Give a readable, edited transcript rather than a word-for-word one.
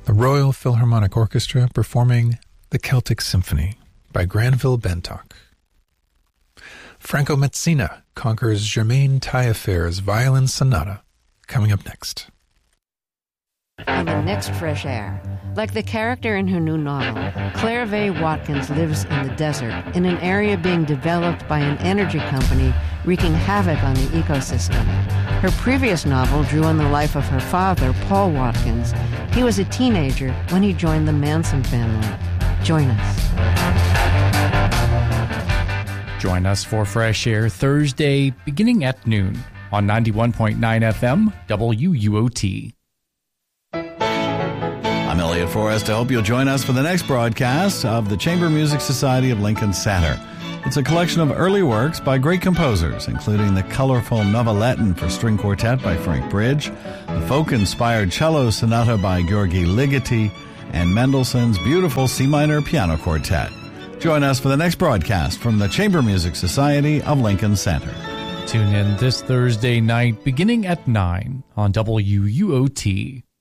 The Royal Philharmonic Orchestra performing The Celtic Symphony by Granville Bentock. Franco Mezzina conquers Germaine Taillefer's Violin Sonata, coming up next. On the next Fresh Air, like the character in her new novel, Claire Vaye Watkins lives in the desert, in an area being developed by an energy company wreaking havoc on the ecosystem. Her previous novel drew on the life of her father, Paul Watkins. He was a teenager when he joined the Manson family. Join us. Join us for Fresh Air Thursday, beginning at noon on 91.9 FM WUOT. I'm Elliot Forrest. I hope you'll join us for the next broadcast of the Chamber Music Society of Lincoln Center. It's a collection of early works by great composers, including the colorful Noveletton for String Quartet by Frank Bridge, the folk-inspired Cello Sonata by György Ligeti, and Mendelssohn's beautiful C minor piano quartet. Join us for the next broadcast from the Chamber Music Society of Lincoln Center. Tune in this Thursday night beginning at 9 on WUOT.